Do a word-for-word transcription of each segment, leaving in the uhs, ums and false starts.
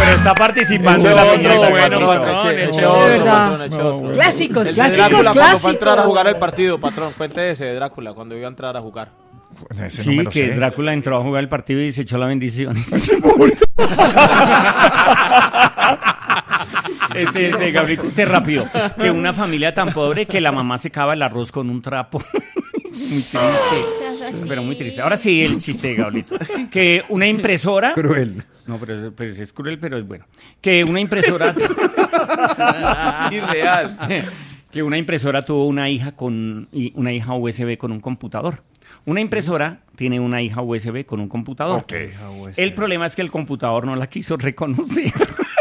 Pero está participando en la muñeca, bueno, patrón, eche otro. Clásicos, El de clásicos, Drácula cuando fue a entrar a clásicos. jugar el partido, patrón, cuente ese de Drácula cuando iba a entrar a jugar. Ese Sí, no me lo que sé. Drácula entró a jugar el partido y se echó la bendición. Este, este, Gabriel, este rápido. Que una familia tan pobre que la mamá secaba el arroz con un trapo. Muy triste. Pero muy triste. Ahora sí, el chiste de Gablito. Que una impresora. Cruel. No, pero, pero es cruel, pero es bueno. Que una impresora. Irreal. Que una impresora tuvo una hija con y una hija U S B con un computador. Una impresora tiene una hija U S B con un computador. Ok. El problema es que el computador no la quiso reconocer.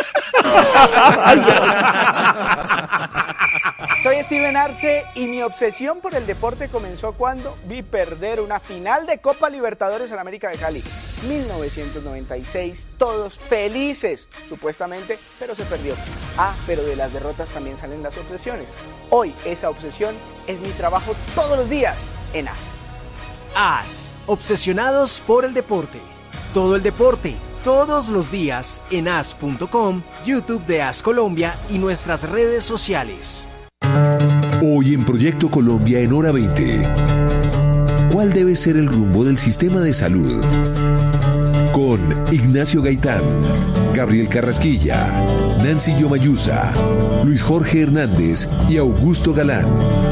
Soy Steven Arce y mi obsesión por el deporte comenzó cuando vi perder una final de Copa Libertadores en América de Cali. mil novecientos noventa y seis, todos felices, supuestamente, pero se perdió. Ah, pero de las derrotas también salen las obsesiones. Hoy esa obsesión es mi trabajo todos los días en A S. A S, obsesionados por el deporte. Todo el deporte, todos los días en A S punto com, YouTube de A S Colombia y nuestras redes sociales. Hoy en Proyecto Colombia en Hora veinte. ¿Cuál debe ser el rumbo del sistema de salud? Con Ignacio Gaitán, Gabriel Carrasquilla, Nancy Yomayusa, Luis Jorge Hernández y Augusto Galán.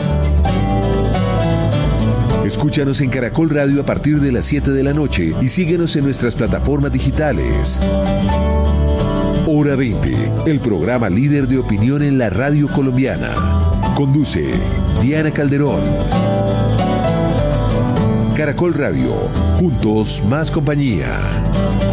Escúchanos en Caracol Radio a partir de las siete de la noche y síguenos en nuestras plataformas digitales. Hora veinte, el programa líder de opinión en la radio colombiana. Conduce Diana Calderón. Caracol Radio, juntos más compañía.